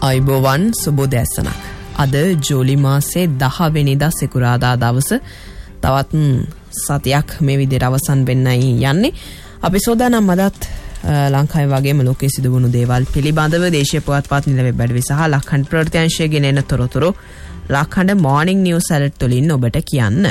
අයිබෝවන් සුබෝදෑසනක්. අද ජූලි මාසේ 10 වෙනිදා සිකුරාදා දවස. තවත් සතියක් මේ විදිහට අවසන් වෙන්නයි යන්නේ. අපි සෝදානම් අදත් ලංකාවේ වගේම ලෝකයේ සිදුවුණු දේවල් පිළිබඳව දේශීය පුවත්පත් නිල වෙබ් අඩවි සහ ලක්හඬ ප්‍රවෘත්තිංශයේ ගෙනෙන තොරතුරු ලක්හඬ මෝර්නිං නිවුස් ඇලර්ට් වලින් ඔබට කියන්න.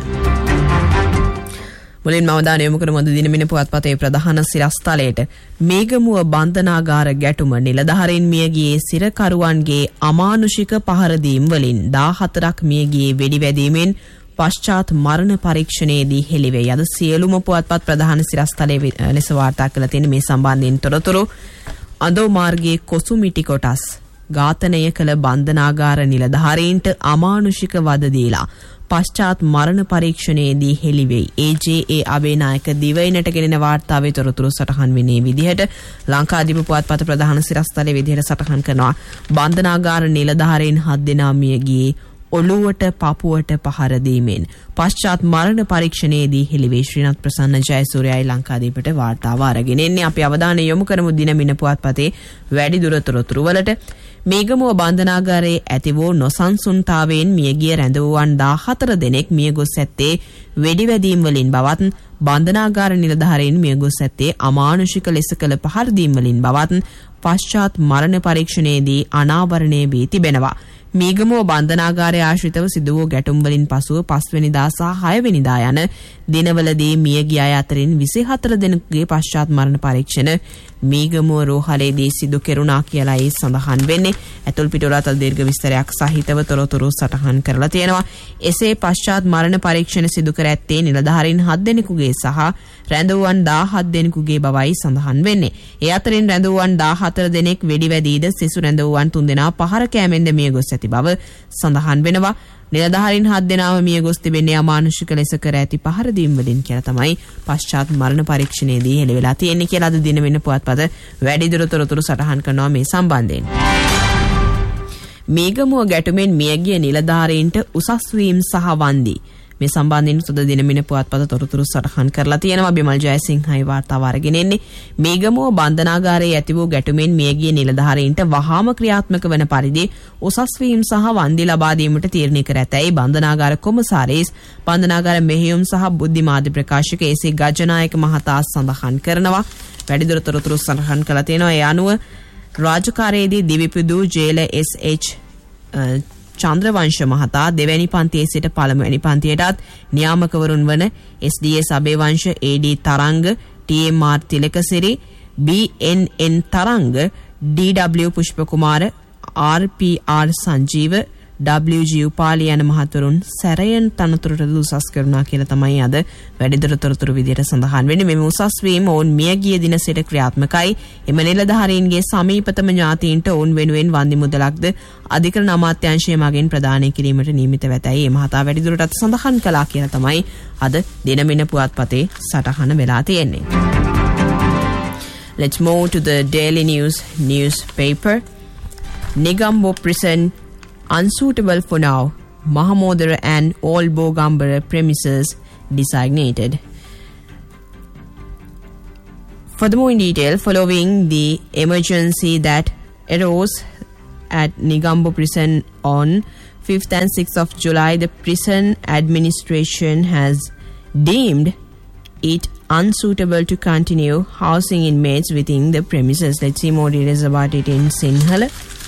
මුලින්ම අවධානය යොමු කරමු අද දින මින පුවත්පතේ ප්‍රධාන සිරස්තලයට. මේගමුව බන්ධනාගාර ගැටුම නිලධාරීන් මියගියේ සිරකරුවන්ගේ අමානුෂික පහර දීම් වලින් 14ක් මියගියේ වෙඩිවැදීමෙන් පශ්චාත් මරණ පරීක්ෂණයේදී හෙළිවේ. අද සියලුම පුවත්පත් ප්‍රධාන සිරස්තලයේ ලෙස වාර්තා කළ තියෙන මේ සම්බන්ධයෙන් තොරතුරු අඳෝ මාර්ගයේ කොසුමිටි කොටස් ඝාතනය කළ බන්ධනාගාර නිලධාරීන්ට අමානුෂික වද දීලා පශ්චාත් මරණ පරීක්ෂණයේදී හෙළිවෙයි. AJA අබේනායක දිවයිනට ගෙනෙන වාර්තාවේ තොරතුරු සටහන් වෙන්නේ විදිහට ලංකාදීප පුවත්පත ප්‍රධාන සිරස්තලයේ විදිහට සටහන් කරනවා. බන්ධනාගාර නිලධාරීන් 7 දෙනා මිය ගියේ ඔළුවට පපුවට පහර දීමෙන්. පශ්චාත් මරණ පරීක්ෂණයේදී හෙළිවේ. ශ්‍රීනාත් ප්‍රසන්න ජයසූරියයි ලංකාදීපට වාර්තාව අරගෙන එන්නේ. අපි අවධානය යොමු කරමු දින මින පුවත්පතේ වැඩිදුර තොරතුරු වලට. මේගමුව බන්ධනාගාරයේ ඇති වූ නොසන්සුන්තාවයෙන් මියගිය රැඳවුවන් 14 දෙනෙක් මියගොස් ඇත්තේ වෙඩිවැදීම් වලින් බවත් බන්ධනාගාර නිලධාරීන් මියගොස් ඇත්තේ අමානුෂික ලෙස කළ පහර දීම් වලින් බවත් පශ්චාත් මරණ පරීක්ෂණයේදී අනාවරණය වී තිබෙනවා. මේගමුව බන්ධනාගාරය ආශ්‍රිතව සිදු වූ ගැටුම් වලින් පසුව 5 වෙනිදා සහ 6 වෙනිදා යන දිනවලදී මියගිය අය අතරින් 24 දෙනෙකුගේ පශ්චාත් මරණ පරීක්ෂණ මේගමුව රෝහලේදී සිදු කෙරුණා කියලා ඒ සඳහන් වෙන්නේ. ඇතුල් පිටුරට දීර්ඝ විස්තරයක් සහිතව තොරතුරු සටහන් කරලා තියෙනවා. එසේ පශ්චාත් මරණ පරීක්ෂණ සිදු කර ඇත්තේ නිලධාරීන් 7 දෙනෙකුගේ සහ රැඳවුවන් 17 දෙනෙකුගේ බවයි සඳහන් වෙන්නේ. ඒ අතරින් රැඳවුවන් 14 දෙනෙක් වෙඩිවැදීද සිසු රැඳවුවන් 3 දෙනා පහර කෑමෙන්ද මියගොස් ඇති බව සඳහන් වෙනවා. නිලධාරීන් 7 දෙනාම මියගොස් තිබෙන්නේ අමානුෂික ලෙස කර ඇති පහර දීම් වලින් කියලා තමයි පශ්චාත් මරණ පරීක්ෂණයේදී හෙළි වෙලා තියෙන්නේ කියලා අද දින වෙන පුවත්පත වැඩිදුර තොරතුරු සටහන් කරනවා මේ සම්බන්ධයෙන්. මේගමුව ගැටුමෙන් මියගිය නිලධාරීන්ට උසස් වීම සහ වන්දි. මේ සම්බන්ධයෙන් සුද දින මින පුවත්පත තොරතුරු සටහන් කරලා තියෙනවා. බිමල් ජයසිංහයි වාර්තාව අරගෙන එන්නේ. මේගමුව බන්ධනාගාරයේ ඇති වූ ගැටුමෙන් මියගිය නිලධාරීන්ට වහාම ක්‍රියාත්මක වන පරිදි උසස් වීම සහ වන්දි ලබා දීමට තීරණය කර ඇතැයි බන්ධනාගාර කොමසාරිස් බන්ධනාගාර මෙහෙයුම් සහ බුද්ධි මාධ්‍ය ප්‍රකාශක ඒ.සී. ගජනායක මහතා සඳහන් කරනවා. වැඩිදුර තොරතුරු සටහන් කරලා තියෙනවා. ඒ අනුව රාජකාරියේදී දිවිපිදු ජේල S.H. චන්ද්‍රවංශ මහතා දෙවැනි පන්තියේ සිට පළමුවැනි පන්තියටත් නියාමකවරුන් වන SDS අබේවංශ AD තරංග TMR තිලකසිරි BNN තරංග DW Pushpakumara RPR Sanjeewa WG Upali යන මහතුරුන් සැරයන් තනතුරට උසස් කරුණා කියලා තමයි අද වැඩිදුර තොරතුරු විදියට සඳහන් වෙන්නේ. මෙම උසස් වීම ඔවුන් මියගිය දින සිට ක්‍රියාත්මකයි. එම නිලධාරීන්ගේ සමීපතම ඥාතීන්ට ඔවුන් වෙනුවෙන් වන්දි මුදලක්ද අධිකරණ අමාත්‍යාංශය මගින් ප්‍රදානය කිරීමට නියමිත වෙතයි මේ මහතා වැඩිදුරටත් සඳහන් කළා කියලා තමයි අද දිනමින පුවත්පතේ සටහන වෙලා තියෙන්නේ. Let's move to the Daily News newspaper. Negombo prison unsuitable for now. Mahamodara and all Bogambara premises designated. Furthermore, in detail, following the emergency that arose at Negombo prison on 5th and 6th of July, the prison administration has deemed it unsuitable to continue housing inmates within the premises. Let's see more details about it in Sinhala.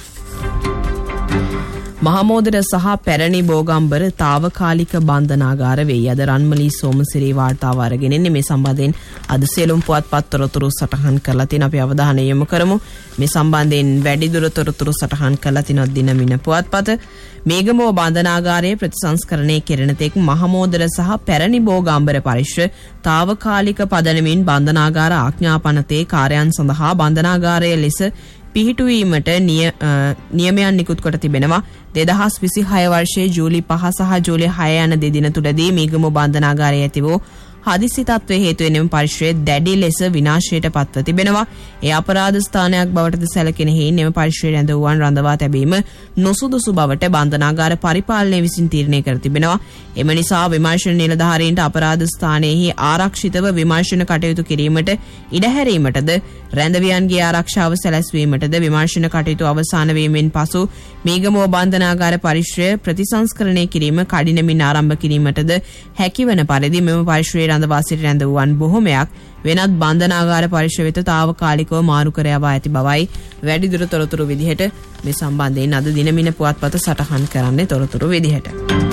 මහමෝදර සහ පැරණි බෝගම්බර තාවකාලික බන්ධනාගාර වෙයි. අද රන්මලී සෝමසිරි වාර්තාව අරගෙන ඉන්නේ. මේ සම්බන්ධයෙන් අද සියලුම පුවත්පත් තොරතුරු සටහන් කරලා තියෙන අපි අවධානය යොමු කරමු. මේ සම්බන්ධයෙන් වැඩිදුර තොරතුරු සටහන් කරලා තිනොත් දින මින පුවත්පත. මේගමුව බන්ධනාගාරයේ ප්‍රතිසංස්කරණය කෙරෙන තෙක් මහමෝදර සහ පැරණි බෝගම්බර පරිශ්‍ර තාවකාලික පදනමින් බන්ධනාගාර ආඥාපනතේ කාර්යයන් සඳහා බන්ධනාගාරය ලෙස පිහිටුවීමට නියමයන් නිකුත් කොට තිබෙනවා. 2026 වර්ෂයේ ජූලි 5 සහ ජූලි 6 යන දෙදින තුලදී මේගමුව බන්ධනාගාරයේ ඇති වූ හදිසි තත්ත්වයේ හේතුවෙන් එම පරිශ්‍රය දැඩි ලෙස විනාශයට පත්ව තිබෙනවා. ඒ අපරාධ ස්ථානයක් බවටද සැලකෙන හේයින් එම පරිශ්‍රය රැඳවුවන් රඳවා තැබීම නොසුදුසු බවට බන්ධනාගාර පරිපාලනය විසින් තීරණය කර තිබෙනවා. එම නිසා විමර්ශන නිලධාරීන්ට අපරාධ ස්ථානයේහි ආරක්ෂිතව විමර්ශන කටයුතු කිරීමට ඉඩ හැරීමටද රැඳවියන්ගේ ආරක්ෂාව සැලැස්වීමටද විමර්ශන කටයුතු අවසන් වීමෙන් පසු මීගමුව බන්ධනාගාර පරිශ්‍රය ප්‍රතිසංස්කරණය කිරීම කඩිනමින් ආරම්භ කිරීමටද හැකිවන පරිදි මෙම පරිශ්‍රයේ රඳවා සිටි රැඳවුවන් බොහොමයක් වෙනත් බන්ධනාගාර පරිශ්‍ර වෙත తాවකාලිකව මාරු කර යවා ඇති බවයි වැඩිදුර තොරතුරු විදිහට මේ සම්බන්ධයෙන් අද දිනමින පුවත්පත සටහන් කරන්නේ තොරතුරු විදිහට.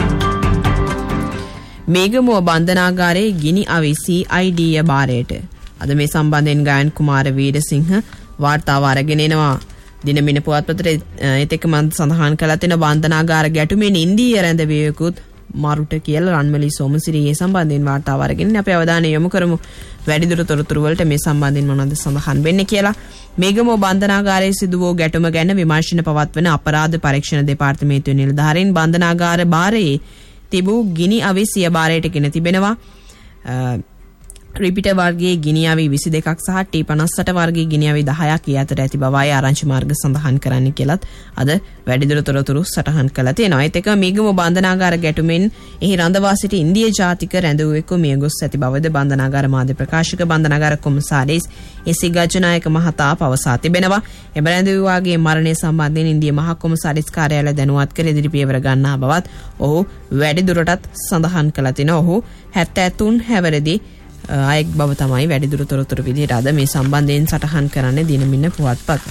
මේගමුව බන්ධනාගාරයේ ගිනි අවි CID බාරයට අද මේ සම්බන්ධයෙන් ගායන් කුමාර වීරසිංහ වාර්තාව අරගෙන එනවා. දිනමින පුවත්පතේ ඒතක මන් සඳහන් කළා තියෙන බන්ධනාගාර ගැටුමෙන් ඉන්දීය රැඳවියෙකුත් මරුට කියලා රන්මලි සෝමසිරි ඒ සම්බන්ධයෙන් වාර්තාව අරගෙන අපි අවධානය යොමු කරමු. වැඩිදුර තොරතුරු වලට මේ සම්බන්ධයෙන් මොනවද සඳහන් වෙන්නේ කියලා. මේගමුව බන්ධනාගාරයේ සිදු වූ ගැටුම ගැන විමර්ශන පවත්වන අපරාධ පරීක්ෂණ දෙපාර්තමේන්තුවේ නිලධාරීන් බන්ධනාගාර බාරයේ තිබූ ගිනි අවි සිය බාරයට ගෙන තිබෙනවා. රිපිට වර්ගයේ ගිනි අවි 22ක් සහ T58 වර්ගයේ ගිනි අවි 10ක් ඒ අතර ඇති බවයි ආරංචි මාර්ග සඳහන් කරන්නේ කියලත් අද වැඩිදුර තොරතුරු සටහන් කළා තියෙනවා. ඒත් එක මේගමුව බන්ධනාගාර ගැටුමෙන් එහි රඳවා සිටි ඉන්දිය ජාතික රැඳවුවෙකු මිය ගොස් ඇති බවද බන්ධනාගාර මාධ්‍ය ප්‍රකාශක බන්ධනාගාර කොමසාරිස් එසි ගජනායක මහතා පවසා තිබෙනවා. එම රැඳවුවාගේ මරණය සම්බන්ධයෙන් ඉන්දිය මහ කොමසාරිස් කාර්යාලය දැනුවත් කර ඉදිරි පියවර ගන්නා බවත් ඔහු වැඩිදුරටත් සඳහන් කළා තිනවා. ඔහු 73 හැවිරිදි ආයෙක් බව තමයි වැඩිදුර තොරතුරු විදිහට අද මේ සම්බන්ධයෙන් සටහන් කරන්නේ දිනමින පුවත්පත.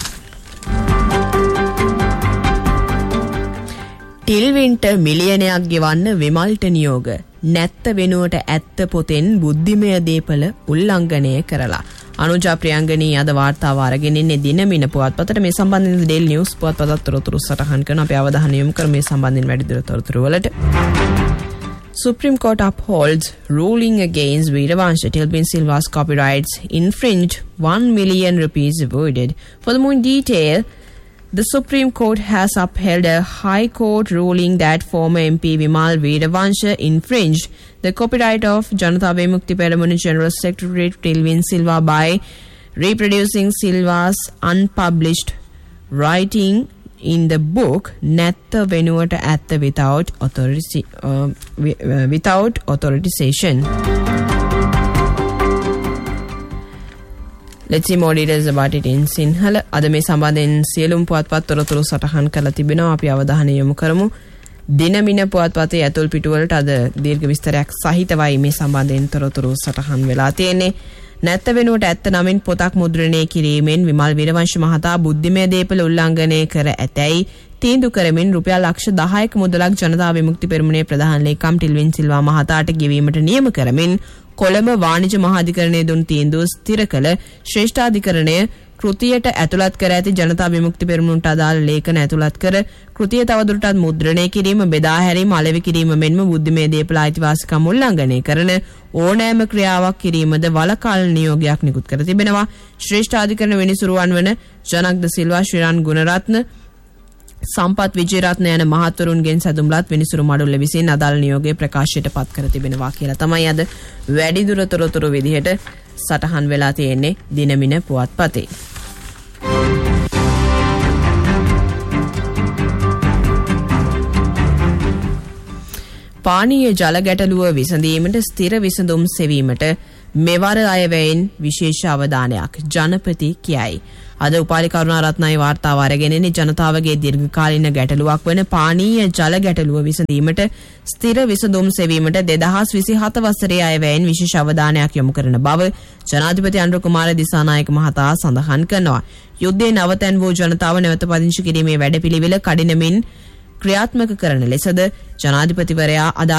ටිල්වින්ට මිලියනයක් ගෙවන්න විමල්ට නියෝග නැත්ත වෙනුවට ඇත්ත පොතෙන් බුද්ධිමය දීපල උල්ලංඝනය කරලා. අනුජා ප්‍රියංගනී අද වාර්තාව අරගෙන ඉන්නේ දිනමින පුවත්පතට. මේ සම්බන්ධයෙන් ඩේල් නිවුස් පුවත්පතත් තොරතුරු සටහන් කරන අපි අවධානය යොමු කරමු මේ සම්බන්ධයෙන් වැඩිදුර තොරතුරු වලට. Supreme Court upholds ruling against Veeravansha. Tilvin Silva's copyrights infringed, 1 million rupees avoided. For the more detail, the Supreme Court has upheld a High Court ruling that former MP Vimal Veeravansha infringed the copyright of Janatha Vimukti Peramuni General Secretary Tilvin Silva by reproducing Silva's unpublished writing in the book Natta Venuata Atta without authorization. Let's see more details about it in Sinhala. අද මේ සම්බන්ධයෙන් සියලුම පුවත්පත් තොරතුරු සටහන් කරලා තිබෙනවා. අපි අවධානය යොමු කරමු. දිනමින පුවත්පතේ ඇතුල් පිටුවලට අද දීර්ඝ විස්තරයක් සහිතවයි මේ සම්බන්ධයෙන් තොරතුරු සටහන් වෙලා තියෙන්නේ. නැත්ත වෙනුවට ඇත්ත නමින් පොතක් මුද්‍රණය කිරීමෙන් විමල් වීරවංශ මහතා බුද්ධිමය දීපල උල්ලංඝනය කර ඇතැයි තීන්දුව කරමින් රුපියල් ලක්ෂ 10ක මුදලක් ජනතා විමුක්ති පෙරමුණේ ප්‍රධාන ලේකම් ටිල්වින් සිල්වා මහතාට ගෙවීමට නියම කරමින් කොළඹ වාණිජ මහාධිකරණයේ දුන් තීන්දුව ස්ථිර කළ ශ්‍රේෂ්ඨාධිකරණය කෘතියට ඇතුළත් කර ඇති ජනතා විමුක්ති පෙරමුණට අදාළ ලේඛන ඇතුළත් කර කෘතිය තවදුරටත් මුද්‍රණය කිරීම, බෙදා හැරීම, අලෙවි කිරීම මෙන්ම බුද්ධිමය දීපල අයිතිවාසිකම් උල්ලංඝනය කරන ඕනෑම ක්‍රියාවක් කිරීමද වළකාල් නියෝගයක් නිකුත් කර තිබෙනවා. ශ්‍රේෂ්ඨාධිකරණ විනිසුරුවන් වන ජනක් ද සිල්වා, ශ්‍රීරන් ගුණරත්න, සම්පත් විජේරත්න යන මහත්වරුන්ගෙන් සැදුම්ලත් විනිසුරු මඩුල්ල විසින් අදාළ නියෝගය ප්‍රකාශයට පත් කර තිබෙනවා කියලා තමයි අද වැඩිදුර තොරතුරු විදිහට සටහන් වෙලා තියෙන්නේ දිනමින පුවත්පතේ. පානීය ජල ගැටලුව විසඳීමට ස්ථිර විසඳුම් සෙවීමට මෙවර අයවැයෙන් විශේෂ අවධානයක් ජනපති කියයි. අද උපාලි කරුණාරත්නයි වාර්තාව අරගෙන ඉන්නේ ජනතාවගේ දීර්ඝකාලීන ගැටලුවක් වන පානීය ජල ගැටලුව විසඳීමට ස්ථිර විසඳුම් සෙවීමට 2027 වසරේ අයවැයෙන් විශේෂ අවධානයක් යොමු කරන බව ජනාධිපති අනුර කුමාර දිසානායක මහතා සඳහන් කරනවා. යුද්ධයේ නවතැන් වූ ජනතාව නැවත පදිංචි කිරීමේ වැඩපිළිවෙල කඩිනමින් ක්‍රියාත්මක කරන ලෙසද ජනාධිපතිවරයා අදාළ